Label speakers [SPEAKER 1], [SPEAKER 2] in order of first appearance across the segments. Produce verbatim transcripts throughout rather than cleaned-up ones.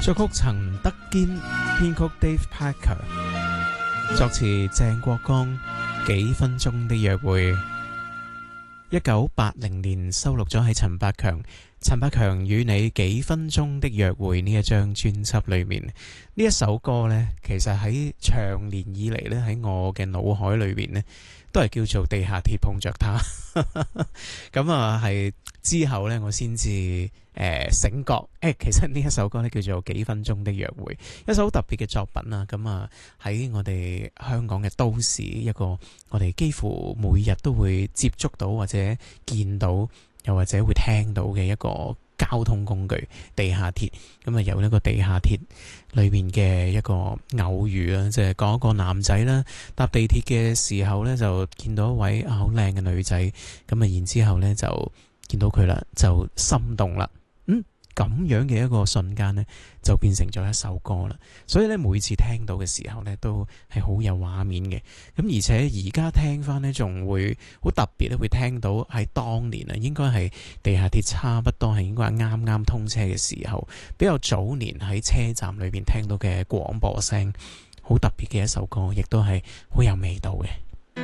[SPEAKER 1] 作曲陳德堅，編曲 Dave Parker， 作詞鄭國江。幾分鐘的約會，一九八零年收錄咗喺陳百強陳百強與你幾分鐘的約會呢一張專輯裏面。呢一首歌呢，其實喺長年以嚟呢，喺我嘅腦海裏面呢，都係叫做地下鐵碰着他。咁啊，係之後呢，我先至誒醒覺，誒其實呢一首歌呢，叫做幾分鐘的約會，一首好特別嘅作品啊。咁啊，喺我哋香港嘅都市，一個我哋幾乎每日都會接觸到或者見到，又或者會聽到嘅一個交通工具地下鐵。咁啊，由呢個地下鐵裏面嘅一個偶遇啦，即係講一個男仔啦，搭地鐵嘅時候呢，就見到一位好靚嘅女仔，咁啊，然之後呢就見到佢啦，就心動啦。嗯，咁樣嘅一個瞬間呢，就變成咗一首歌啦。所以呢，每次聽到嘅時候呢，都係好有畫面嘅。咁而且而家聽翻呢，仲會好特別咧，會聽到喺當年啊，應該係地下鐵差不多係應該係啱啱通車嘅時候，比較早年喺車站裏邊聽到嘅廣播聲，好特別嘅一首歌，亦都係好有味道嘅。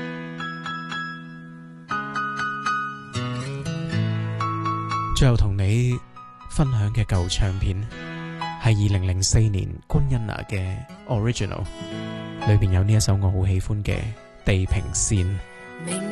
[SPEAKER 1] 最後同你分享嘅舊唱片係二零零四年官恩娜嘅 Original， 裏邊有呢一首我好喜歡嘅地平線。